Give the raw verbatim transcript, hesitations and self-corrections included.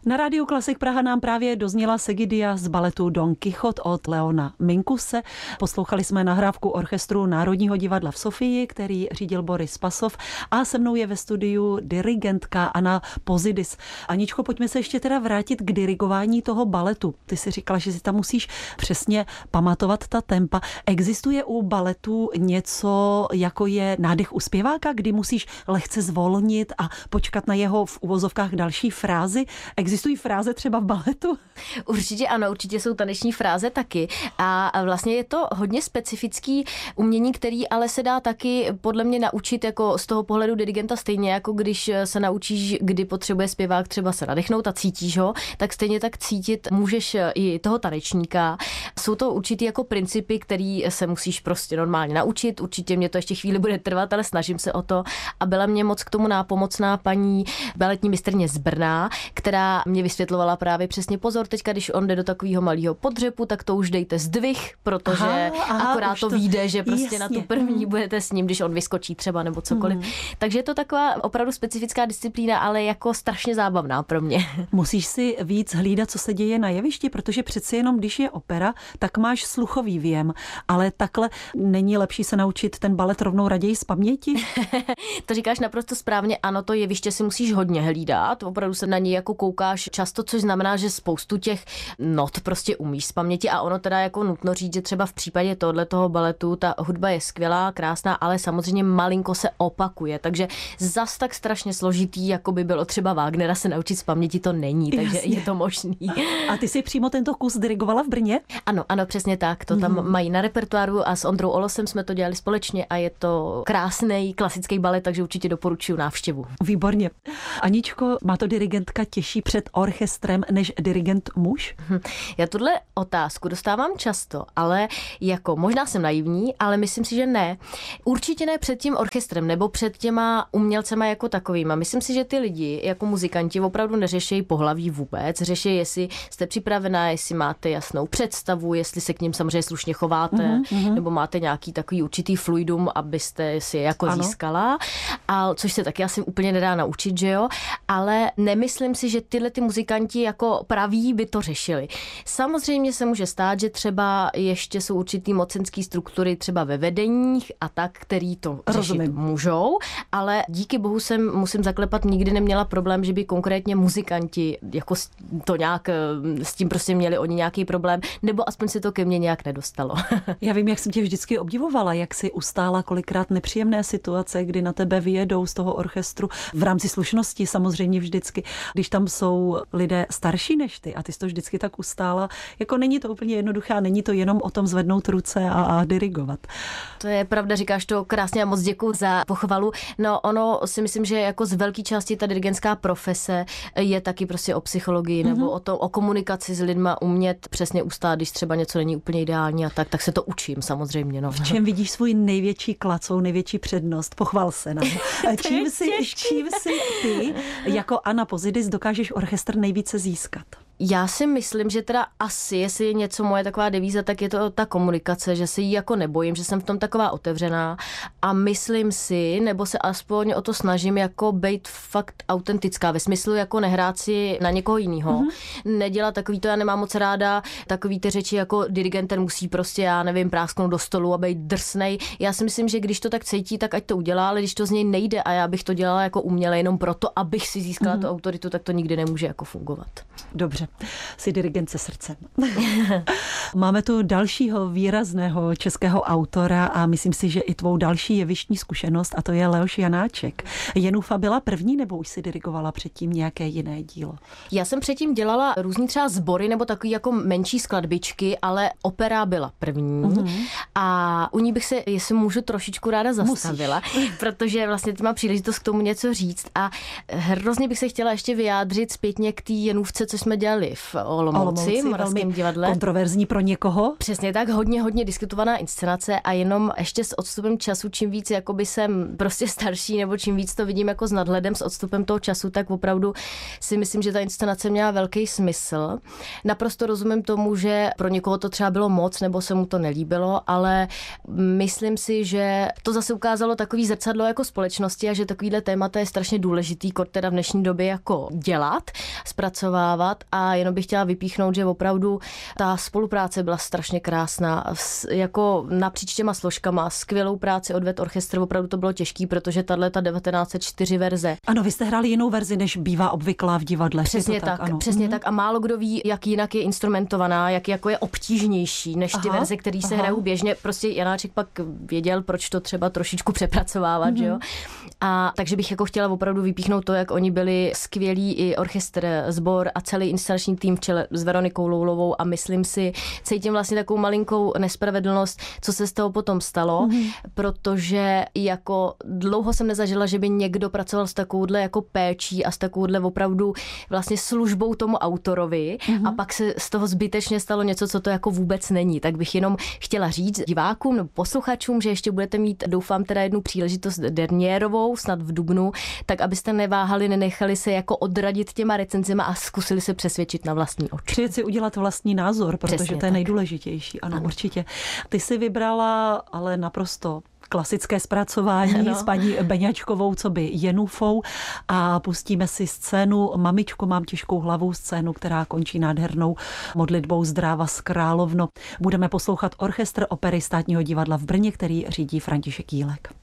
Na Rádiu Klasik Praha nám právě dozněla Segidia z baletu Don Quichot od Leona Minkuse. Poslouchali jsme nahrávku orchestru Národního divadla v Sofii, který řídil Boris Pasov, a se mnou je ve studiu dirigentka Anna Pozidis. Aničko, pojďme se ještě teda vrátit k dirigování toho baletu. Ty jsi říkala, že si tam musíš přesně pamatovat ta tempa. Existuje u baletu něco, jako je nádech u zpěváka, kdy musíš lehce zvolnit a počkat na jeho v uvozovkách další frázi? Existují fráze třeba v baletu? Určitě ano, určitě jsou taneční fráze taky. A vlastně je to hodně specifický umění, který ale se dá taky podle mě naučit jako z toho pohledu dirigenta, stejně jako když se naučíš, kdy potřebuje zpěvák třeba se nadechnout a cítíš ho, tak stejně tak cítit můžeš i toho tanečníka. Jsou to určitý jako principy, který se musíš prostě normálně naučit. Určitě mě to ještě chvíli bude trvat, ale snažím se o to. A byla mě moc k tomu nápomocná paní baletní mistrně z Brna, která mě vysvětlovala právě přesně pozor, teďka když on jde do takového malého podřepu, tak to už dejte zdvih, protože aha, aha, akorát to, to vyjde, že prostě jasně. Na tu první budete s ním, když on vyskočí třeba nebo cokoliv. Mm. Takže je to taková opravdu specifická disciplína, ale jako strašně zábavná pro mě. Musíš si víc hlídat, co se děje na jevišti, protože přeci jenom, když je opera, tak máš sluchový věm, ale takhle není lepší se naučit ten balet rovnou raději z paměti? To říkáš naprosto správně, ano, to jeviště si musíš hodně hlídat, opravdu se na něj jako koukáš často, což znamená, že spoustu těch not prostě umíš z paměti a ono teda jako nutno říct, že třeba v případě tohoto baletu ta hudba je skvělá, krásná, ale samozřejmě malinko se opakuje, takže zas tak strašně složitý, jako by bylo třeba Wagnera se naučit z paměti, to není, takže jasně. Je to možný. A ty jsi přímo tento kus dirigovala v Brně? Ano, ano, přesně tak, to tam mm. mají na repertoáru a s Ondrou Olosem jsme to dělali společně a je to krásný klasický balet, takže určitě doporučuji návštěvu. Výborně. Aničko, má to dirigentka těžší před orchestrem než dirigent muž? Já tuhle otázku dostávám často, ale jako možná jsem naivní, ale myslím si, že ne. Určitě ne před tím orchestrem nebo před těma umělcema jako takovýma. Myslím si, že ty lidi jako muzikanti opravdu neřeší pohlaví vůbec. Řeší, jestli jste připravená, jestli máte jasnou představu, jestli se k ním samozřejmě slušně chováte, mm-hmm. nebo máte nějaký takový určitý fluidum, abyste si je jako ano. získala. A což se taky asi úplně nedá naučit, že jo? Ale nemyslím si, že tyhle ty muzikanti jako praví by to řešili. Samozřejmě se může stát, že třeba ještě jsou určitý mocenský struktury třeba ve vedeních a tak, který to řešit Rozumím. Můžou, ale díky bohu jsem, musím zaklepat, nikdy neměla problém, že by konkrétně muzikanti jako to nějak s tím prostě měli oni nějaký problém, nebo aspoň se to ke mně nějak nedostalo. Já vím, jak jsem tě vždycky obdivovala, jak si ustála kolikrát nepříjemné situace, kdy na tebe vyjedou z toho orchestru v rámci slušnosti samozřejmě vždycky, když tam jsou lidé starší než ty a ty jsi to vždycky tak ustála. Jako není to úplně jednoduché, není to jenom o tom zvednout ruce a, a dirigovat. To je pravda, říkáš to krásně a moc děkuji za pochvalu. No ono si myslím, že jako z velké části ta dirigentská profese je taky prostě o psychologii mm-hmm. nebo o tom, o komunikaci s lidma, umět přesně ustát, když třeba něco není úplně ideální a tak, tak se to učím samozřejmě. No. V čem vidíš svůj největší klad, svou největší přednost? Pochval se nám. čím, si, čím si ty jako Anna Pozidis dokážeš orchestr nejvíce získat? Já si myslím, že teda asi, jestli je něco moje taková devíza, tak je to ta komunikace, že se jí jako nebojím, že jsem v tom taková otevřená a myslím si, nebo se aspoň o to snažím jako být fakt autentická, ve smyslu jako nehrát si na někoho jinýho, mm-hmm. nedělat takový to, já nemám moc ráda takový ty řeči jako dirigent, ten musí prostě, já nevím, prásknout do stolu a být drsnej. Já si myslím, že když to tak cítí, tak ať to udělá, ale když to z něj nejde a já bych to dělala jako uměle jenom proto, abych si získala mm-hmm. tu autoritu, tak to nikdy nemůže jako fungovat. Dobře. Jsi dirigent se srdcem. Máme tu dalšího výrazného českého autora a myslím si, že i tvou další jevištní zkušenost a to je Leoš Janáček. Jenufa byla první nebo už si dirigovala předtím nějaké jiné dílo? Já jsem předtím dělala různý třeba sbory nebo takový jako menší skladbičky, ale opera byla první mm-hmm. a u ní bych se, jestli můžu, trošičku ráda zastavila, Musíš. Protože vlastně ty má příležitost k tomu něco říct a hrozně bych se chtěla ještě vyjádřit zpětně k té Jenůvce, což jsme dělali v Olomouci, v Moravském divadle. Kontroverzní pro někoho. Přesně tak, hodně, hodně diskutovaná inscenace a jenom ještě s odstupem času, čím víc jakoby jsem prostě starší, nebo čím víc to vidím jako s nadhledem, s odstupem toho času, tak opravdu si myslím, že ta inscenace měla velký smysl. Naprosto rozumím tomu, že pro někoho to třeba bylo moc, nebo se mu to nelíbilo, ale myslím si, že to zase ukázalo takový zrcadlo jako společnosti a že takovýhle témata je strašně důležitý, kor teda v dnešní době jako dělat, zpracovávat a jenom bych chtěla vypíchnout, že opravdu ta spolupráce byla strašně krásná, jako napříč těma složkama, skvělou práci odvedl orchestr, opravdu to bylo těžký, protože tahle ta devatenáct set čtyři verze. Ano, vy jste hráli jinou verzi, než bývá obvyklá v divadle. Přesně tak, tak přesně mm-hmm. tak a málo kdo ví, jak jinak je instrumentovaná, jak jako je obtížnější než ty aha, verze, které se hrajou běžně. Prostě Janáček pak věděl, proč to třeba trošičku přepracovávat, mm-hmm. že jo. A takže bych jako chtěla opravdu vypíchnout to, jak oni byli skvělí i orchestr, sbor a celý instalační tým v čele s Veronikou Loulovou a myslím si, cítím vlastně takovou malinkou nespravedlnost, co se z toho potom stalo, mm-hmm. protože jako dlouho jsem nezažila, že by někdo pracoval s takovouhle jako péčí a s takovouhle opravdu vlastně službou tomu autorovi mm-hmm. a pak se z toho zbytečně stalo něco, co to jako vůbec není. Tak bych jenom chtěla říct divákům nebo posluchačům, že ještě budete mít, doufám teda jednu příležitost derniérovou, snad v dubnu, tak abyste neváhali, nenechali se jako odradit těma recenzima a zkusili se přesvědčit na vlastní oči. Přijet si udělat vlastní názor, protože přesně to je tak. nejdůležitější. Ano, ano, určitě. Ty si vybrala ale naprosto klasické zpracování ano. s paní Beňačkovou, co by Jenufou a pustíme si scénu Mamičko, mám těžkou hlavu, scénu, která končí nádhernou modlitbou Zdráva z královno. Budeme poslouchat orchestr opery Státního divadla v Brně, který řídí František Jílek.